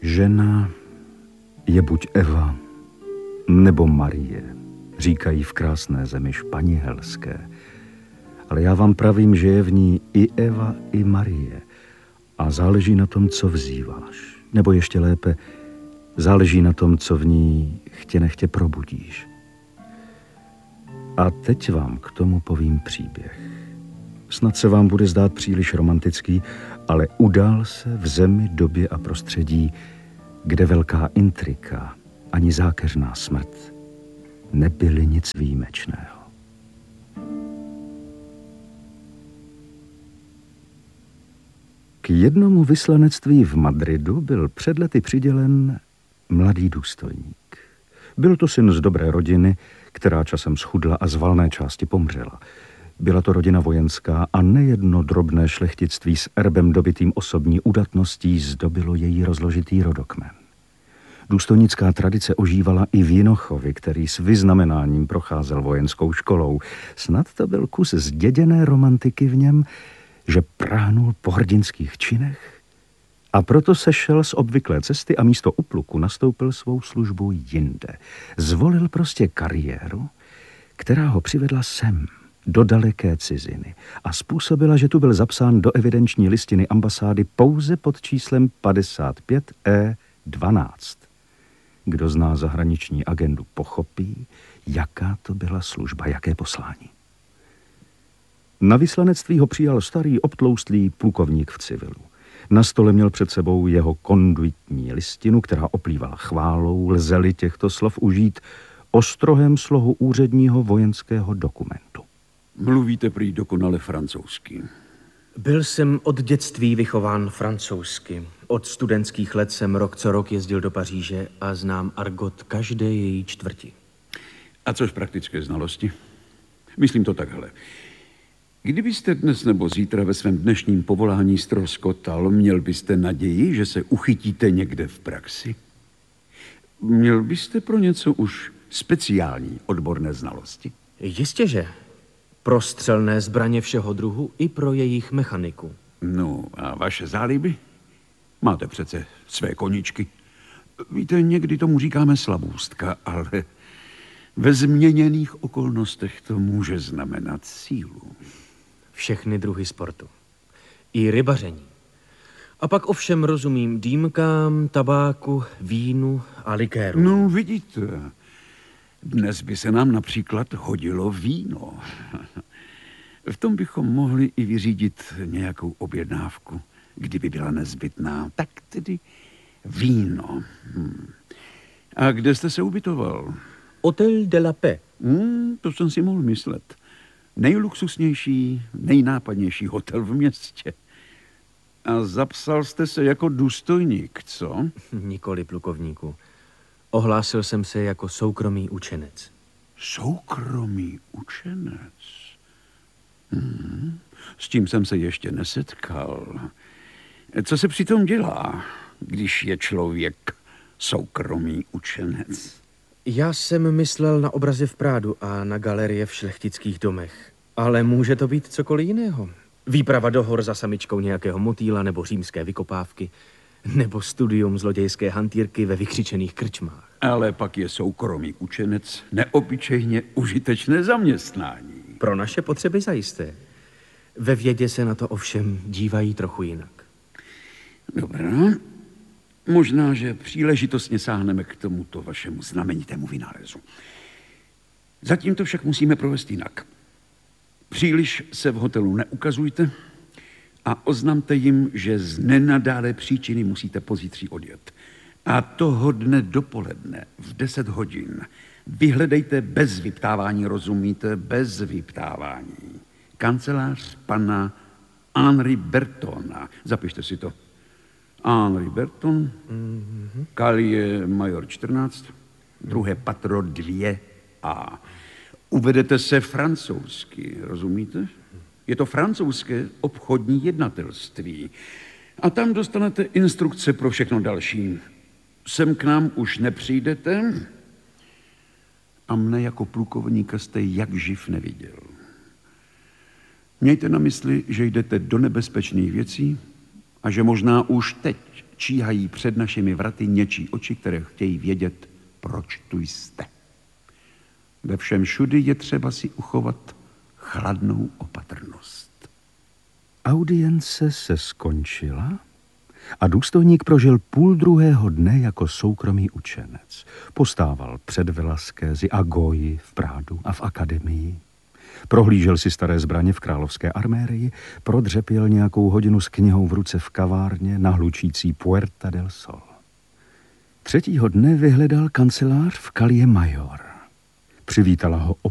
Žena je buď Eva, nebo Marie, říkají v krásné zemi španělské. Ale já vám pravím, že je v ní i Eva, i Marie. A záleží na tom, co vzýváš. Nebo ještě lépe, záleží na tom, co v ní chtě nechtě probudíš. A teď vám k tomu povím příběh. Snad se vám bude zdát příliš romantický, ale udál se v zemi, době a prostředí, kde velká intrika ani zákeřná smrt nebyly nic výjimečného. K jednomu vyslanectví v Madridu byl před lety přidělen mladý důstojník. Byl to syn z dobré rodiny, která časem schudla a z valné části pomřela. Byla to rodina vojenská a nejedno drobné šlechtictví s erbem dobitým osobní udatností zdobilo její rozložitý rodokmen. Důstojnická tradice ožívala i v Jinochovi, který s vyznamenáním procházel vojenskou školou. Snad to byl kus zděděné romantiky v něm, že prahnul po hrdinských činech a proto sešel z obvyklé cesty a místo upluku nastoupil svou službu jinde. Zvolil prostě kariéru, která ho přivedla sem, do daleké ciziny a způsobila, že tu byl zapsán do evidenční listiny ambasády pouze pod číslem 55E12. Kdo zná zahraniční agendu, pochopí, jaká to byla služba, jaké poslání. Na vyslanectví ho přijal starý obtloustlý plukovník v civilu. Na stole měl před sebou jeho konduitní listinu, která oplývala chválou, lze-li těchto slov užít ostrohem slohu úředního vojenského dokumentu. Mluvíte prý dokonale francouzsky. Byl jsem od dětství vychován francouzsky. Od studentských let jsem rok co rok jezdil do Paříže a znám argot každé její čtvrti. A což praktické znalosti? Myslím to takhle. Kdybyste dnes nebo zítra ve svém dnešním povolání ztroskotal, měl byste naději, že se uchytíte někde v praxi? Měl byste pro něco už speciální odborné znalosti? Jistěže. Pro střelné zbraně všeho druhu i pro jejich mechaniku. No a vaše záliby? Máte přece své koničky. Víte, někdy tomu říkáme slabůstka, ale ve změněných okolnostech to může znamenat sílu. Všechny druhy sportu. I rybaření. A pak ovšem rozumím dýmkám, tabáku, vínu a likéru. No, vidíte, dnes by se nám například hodilo víno. V tom bychom mohli i vyřídit nějakou objednávku, kdyby byla nezbytná. Tak tedy víno. A kde jste se ubytoval? Hotel de la Paix. To jsem si mohl myslet. Nejluxusnější, nejnápadnější hotel v městě. A zapsal jste se jako důstojník, co? Nikoli, plukovníku. Ohlásil jsem se jako soukromý učenec. Soukromý učenec? S tím jsem se ještě nesetkal. Co se přitom dělá, když je člověk soukromý učenec? Já jsem myslel na obrazy v Prádu a na galerie v šlechtických domech. Ale může to být cokoliv jiného. Výprava do hor za samičkou nějakého motýla nebo římské vykopávky. Nebo studium zlodějské hantýrky ve vykřičených krčmách. Ale pak je soukromý učenec neobyčejně užitečné zaměstnání. Pro naše potřeby zajisté. Ve vědě se na to ovšem dívají trochu jinak. Dobrá. Možná, že příležitostně sáhneme k tomuto vašemu znamenitému vynálezu. Zatím to však musíme provést jinak. Příliš se v hotelu neukazujte a oznamte jim, že z nenadále příčiny musíte pozítří odjet. A toho dne dopoledne v 10 hodin vyhledejte bez vyptávání, rozumíte? Bez vyptávání. Kancelář pana Henri Bertona. Zapište si to. Henri Berton, Calie Major 14, druhé patro 2A. Uvedete se francouzsky, rozumíte? Je to francouzské obchodní jednatelství. A tam dostanete instrukce pro všechno další. Sem k nám už nepřijdete a mne jako plukovníka jste jak živ neviděl. Mějte na mysli, že jdete do nebezpečných věcí a že možná už teď číhají před našimi vraty něčí oči, které chtějí vědět, proč tu jste. Ve všem všudy je třeba si uchovat chladnou opatrnost. Audience se skončila a důstojník prožil 1,5 dne jako soukromý učenec. Postával před Velaskézy a Goji v Prádu a v akademii. Prohlížel si staré zbraně v královské armérii, prodřepěl nějakou hodinu s knihou v ruce v kavárně na hlučící Puerta del Sol. 3. dne vyhledal kancelář v Calle Mayor. Přivítala ho